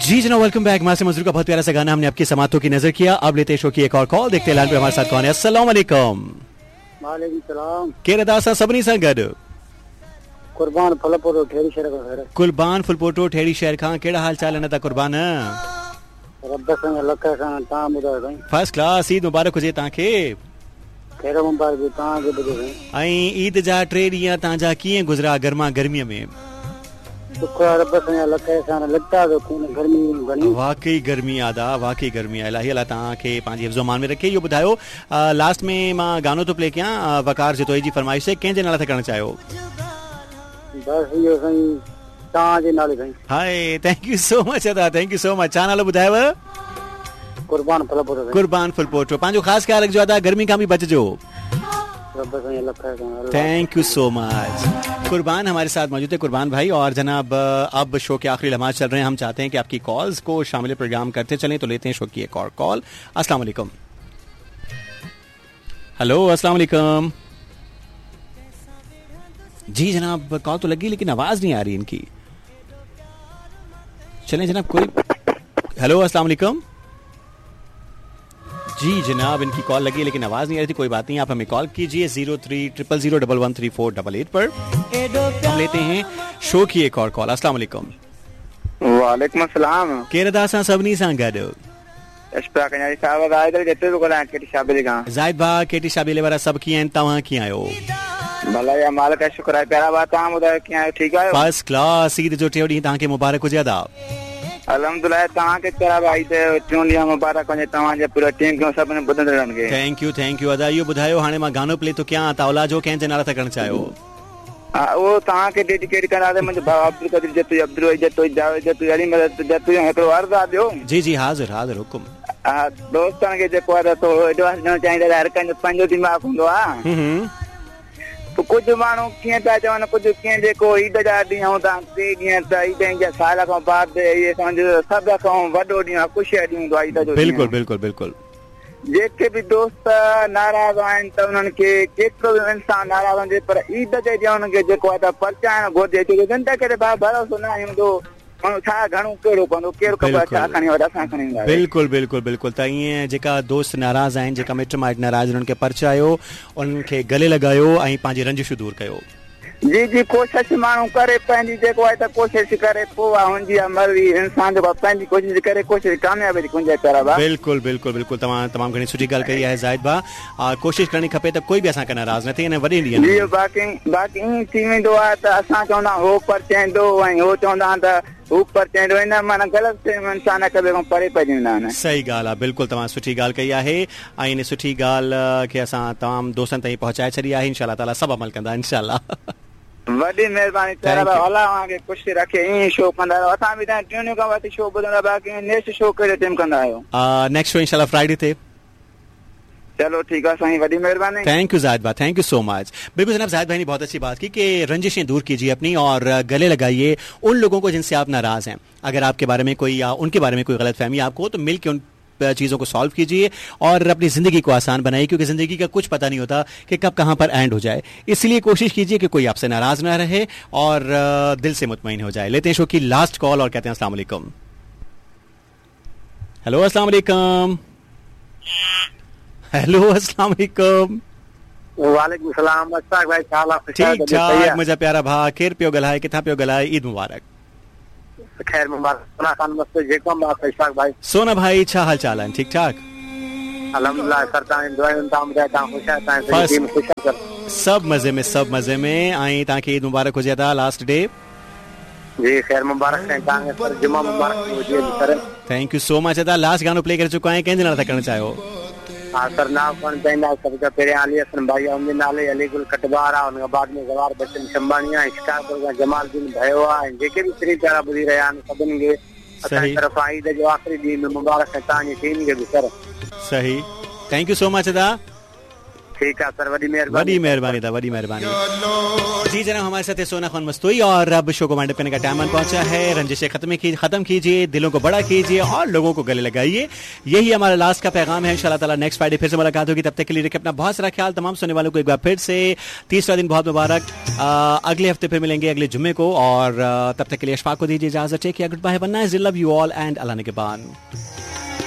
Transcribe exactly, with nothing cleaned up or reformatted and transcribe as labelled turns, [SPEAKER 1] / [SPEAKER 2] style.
[SPEAKER 1] जी जनाब, welcome back. Master मजदूर का बहुत प्यारा सा गाना हमने आपकी समातों की नजर किया। अब लेते हैं शो की एक और कॉल। देखते हैं लाइन पे हमारे साथ कौन है। अस्सलाम वालेकुम।
[SPEAKER 2] वालेकुम सलाम।
[SPEAKER 1] केरदा सा सबनी सा गड
[SPEAKER 2] कुर्बान फुलपोटो ठेड़ी शहर का खैर।
[SPEAKER 1] कुर्बान फुलपोटो ठेड़ी शहर खां केड़ा हाल चाल है ना कुर्बान?
[SPEAKER 2] रब संग लख सां ता बुधायो साईं।
[SPEAKER 1] First class. ईद मुबारक हुजे ताके।
[SPEAKER 2] खैर मुबारक ता के बुधो साईं।
[SPEAKER 1] आई ईद जा ट्रे ॾींहं तांजा कीअं गुज़रा गर्मा गर्मीअ में?
[SPEAKER 2] शुक्र रब संग लख सां लटा जो खून गर्मी घणी।
[SPEAKER 1] वाकई गर्मी आदा, वाकई गर्मी आहे। इलाही अल्लाह तव्हांखे पंहिंजी हिफ़्ज़ो मान में रखे। इहो ॿुधायो, लास्ट में मां गानो थो प्ले कयां वकार जितोई जी फरमाइश से, कंहिंजे नाले ते करणु चाहियो?
[SPEAKER 2] बस इहो साईं तव्हांजे नाले साईं।
[SPEAKER 1] हाय, थैंक यू सो मच अदा, थैंक यू सो मच। छा नालो ॿुधायव?
[SPEAKER 2] कुर्बान फुलपोटो साईं।
[SPEAKER 1] कुर्बान फुलपोटो। पंहिंजो ख़ासि ख्यालु रखिजो अदा, गर्मी खां बि बचजो। Thank you so much. कुर्बान हमारे साथ मौजूद है, कुर्बान भाई। और जनाब, अब शो के आखिरी लम्हात चल रहे हैं। हम चाहते हैं कि आपकी कॉल्स को शामिल प्रोग्राम करते चलें, तो लेते हैं शो की एक और कॉल। अस्सलाम वालेकुम। हेलो, अस्सलाम वालेकुम। जी जनाब, कॉल तो लगी लेकिन आवाज नहीं आ रही इनकी। चलें जनाब, कोई। हेलो, अस्सलाम वालेकुम। जी जनाब, इनकी कॉल लगी लेकिन आवाज नहीं आ रही थी। कोई बात नहीं, आप हमें कॉल कीजिए जीरो थ्री ट्रिपल जीरो double one three four double eight पर। हम लेते हैं शो की एक और कॉल। अस्सलाम वालेकुम।
[SPEAKER 3] वालेकुम अस्सलाम।
[SPEAKER 1] केरदा सा सबनी सा गड
[SPEAKER 3] एस्पा कन्यारी साहब आए थे जते को ला केटी शाबिल का
[SPEAKER 1] जाहिद भा केटी शाबिल वाला सब की हैं। तवां की आयो?
[SPEAKER 3] भला या मालिक का शुक्र है। प्यारा बात ता बुधा की आयो? ठीक है,
[SPEAKER 1] फर्स्ट क्लास। ईद जो टियों ॾींहं तव्हांखे मुबारक हुजे अदा।
[SPEAKER 3] अल्हम्दुलिल्लाह। तव्हांखे प्यारा भाई ते टियों ॾींहं मुबारक हुजे तव्हांजे पूरे टीम खे सभिनी ॿुधंदड़नि खे।
[SPEAKER 1] थैंक यू, थैंक यू अदा। इहो ॿुधायो, हाणे मां गानो प्ले तो कयां, तौला जो कंहिंजे नाले ते करणु चाहियो?
[SPEAKER 3] हा, उहो तव्हांखे डेडिकेट कंदासीं। मुंहिंजो भाउ अब्दुल कदीर जतू, अब्दुल जतू, जावेद जतू, अली मदद जतू। हिकिड़ो अर्ज़ु आहे ॿियो।
[SPEAKER 1] जी जी, हाज़िर हाज़िर, हुकुम।
[SPEAKER 3] हा, दोस्तनि खे जेको आहे तो एडवांस ॾियणु चाहींदा। हर कंहिंजो पंहिंजो दिमाग़ हूंदो आहे। कुझु माण्हू कीअं था चवनि, कुझु कीअं जेको ईद जा ॾींहं हूंदा टे ॾींहं त ईद जा साल खां बाद इहे सम्झो सभ खां वॾो ॾींहुं आहे, ख़ुशीअ ॾींहुं हूंदो आहे ईद जो।
[SPEAKER 1] बिल्कुलु बिल्कुलु बिल्कुलु।
[SPEAKER 3] जेके बि दोस्त नाराज़ आहिनि त उन्हनि खे केतिरो बि इंसान नाराज़ हुजे, पर ईद ते हुननि खे जेको आहे त परचाइण घुरिजे। छो जिंदगी करे भरोसो न हूंदो माण्हू छा घणो कहिड़ो कंदो, केरु ख़बर छा खणी वॾा असां खणी ईंदा।
[SPEAKER 1] बिल्कुलु बिल्कुलु बिल्कुलु। त ईअं जेका दोस्त नाराज़ आहिनि, जेका मिट माइट नाराज़, उन्हनि खे परचायो, उन्हनि खे गले लॻायो ऐं पंहिंजी रंजिशूं दूरि कयो।
[SPEAKER 3] जी जी, कोशिशि माण्हू करे पंहिंजी जेको आहे त कोशिशि करे पोइ आहे हुनजी मर्ज़ी। इंसान जेको पंहिंजी कोशिशि करे कोशिशि कामयाबी गुंजाइश करे।
[SPEAKER 1] बिल्कुलु बिल्कुलु बिल्कुलु। तव्हां तमामु घणी सुठी ॻाल्हि कई आहे ज़ाहिद भाउ। कोशिशि करणी खपे त कोई बि असांखे नाराज़ न थिए। वॾे ॾींहं
[SPEAKER 3] जी, बाक़ी बाक़ी ईअं थी वेंदो आहे त असां चवंदा हो परचाईंदो ऐं हो चवंदा त हू परचाईंदो। हिन माना ग़लति इंसान हिक ॿिए खां परे पइजी वेंदा आहिनि। सही
[SPEAKER 1] ॻाल्हि आहे, बिल्कुलु तव्हां सुठी ॻाल्हि कई आहे। ऐं इन सुठी ॻाल्हि खे असां तमामु दोस्तनि ताईं पहुचाए छॾी आहे। इंशाअल्लाह ताला सभु अमल कंदा इंशाअल्लाह।
[SPEAKER 3] वॾी महिरबानी। अलाह ख़ुशी रखे, ईअं शो कंदा रहो। असां बि टियों खां वठी शो ॿुधंदा। बाक़ी नेक्स्ट शो कहिड़े टाइम कंदा आहियो?
[SPEAKER 1] नेक्स्ट शो इंशाअल्लाह फ्राइडे ते।
[SPEAKER 3] चलो ठीक है, साईं वडी मेहरबानी।
[SPEAKER 1] थैंक यू जाहिद भाई, थैंक यू सो मच। बिल्कुल जनाब, जाहिद भाई ने बहुत अच्छी बात की कि रंजिशें दूर कीजिए अपनी और गले लगाइए उन लोगों को जिनसे आप नाराज हैं। अगर आपके बारे में कोई या उनके बारे में कोई गलतफहमी आपको हो तो मिल के उन चीज़ों को सॉल्व कीजिए और अपनी ज़िंदगी को आसान बनाइए, क्योंकि ज़िंदगी का कुछ पता नहीं होता कि कब कहाँ पर एंड हो जाए। इसलिए कोशिश कीजिए कि कोई आपसे नाराज़ ना रहे और दिल से मुतमईन हो जाए। लेते हैं शो की लास्ट कॉल और कहते हैं अस्सलाम वालेकुम। हेलो, अस्सलाम वालेकुम। हेलो, अस्सलाम वालेकुम।
[SPEAKER 2] वालेकुम सलाम। अशफाक भाई छा
[SPEAKER 1] ठीक ठाक मुझा प्यारा भा, केर पियो ॻाल्हाए, किथां पियो ॻाल्हाए? ईद मुबारक।
[SPEAKER 2] खैर मुबारक। सोना खान मस्त जेको बात इशफाक भाई।
[SPEAKER 1] सोना भाई छा हाल चाल है? ठीक ठाक
[SPEAKER 2] अल्हम्दुलिल्लाह। सरता दुआएं ताम दे ता खुश है, ता टीम खुश है।
[SPEAKER 1] सब मजे में, सब मजे में। आई ताके ईद मुबारक हो जाता लास्ट डे।
[SPEAKER 2] जी खैर मुबारक है, तांगे पर जुमा मुबारक हो जे sir.
[SPEAKER 1] Thank you so much. अदा लास्ट गानो प्ले कर चुका है, केंदे नाल था करना चाहो?
[SPEAKER 2] हां सर, नाम कौन चाहंदा सबका पेरे अली हसन भाई उनके नाले अली गुल कटवारा, उनके बाद में जवार बच्चन शंबानिया, शिकारपुर का जमालदीन भयोआ, जेके भी श्री प्यारा बुधी रहा हैं सबन के असां तरफ आई जो आखिरी दिन में मुबारक है तानी टीम के भी सर।
[SPEAKER 1] सही, थैंक यू सो मच अदा।
[SPEAKER 2] ठीक है सर, बड़ी मेहरबानी,
[SPEAKER 1] बड़ी मेहरबानी था, बड़ी मेहरबानी। जी जनाब, हमारे साथ है सोना खान मस्तूई और अब शो को वाइंड अप करने का टाइम पहुंचा है। रंजिशें खत्म की खत्म कीजिए, दिलों को बड़ा कीजिए और लोगों को गले लगाइए। यही हमारा लास्ट का पैगाम है। इंशाल्लाह ताला नेक्स्ट फ्राइडे फिर से मुलाकात होगी। तब तक के लिए रखिए अपना बहुत सारा ख्याल। तमाम सुनने वालों को एक बार फिर से तीसरा दिन बहुत मुबारक। अगले हफ्ते फिर मिलेंगे, अगले जुम्मे को, और तब तक के लिए अशफाक को दीजिए इजाजत। Tech care, good by, Vanna, love U all and अल्लाह ने के बाद।